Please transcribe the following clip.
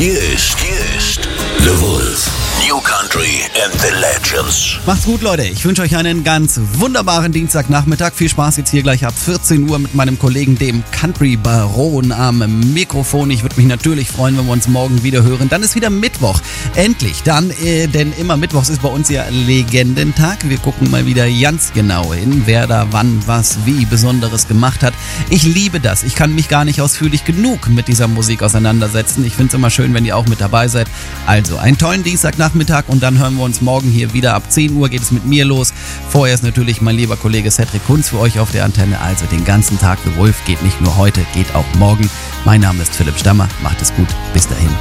Hier ist The Wolf. New Country and the Legends. Macht's gut, Leute. Ich wünsche euch einen ganz wunderbaren Dienstagnachmittag. Viel Spaß jetzt hier gleich ab 14 Uhr mit meinem Kollegen, dem Country Baron, am Mikrofon. Ich würde mich natürlich freuen, wenn wir uns morgen wieder hören. Dann ist wieder Mittwoch. Endlich dann, denn immer Mittwochs ist bei uns ja Legendentag. Wir gucken mal wieder ganz genau hin, wer da wann, was, wie Besonderes gemacht hat. Ich liebe das. Ich kann mich gar nicht ausführlich genug mit dieser Musik auseinandersetzen. Ich finde es immer schön, wenn ihr auch mit dabei seid. Also, einen tollen Dienstagnachmittag und dann hören wir uns morgen hier wieder. Ab 10 Uhr geht es mit mir los. Vorher ist natürlich mein lieber Kollege Cedric Kunz für euch auf der Antenne. Also den ganzen Tag The Wolf geht nicht nur heute, geht auch morgen. Mein Name ist Philipp Stammer. Macht es gut. Bis dahin.